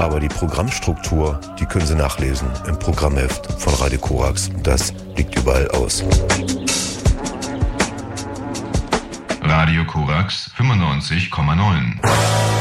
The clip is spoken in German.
Aber die Programmstruktur, die können Sie nachlesen im Programmheft von Radio Korax. Das liegt überall aus. Radio Korax 95,9.